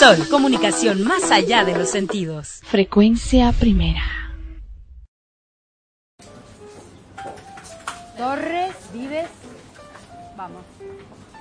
Sol, comunicación más allá de los sentidos. Frecuencia primera. Torres, Vives, vamos.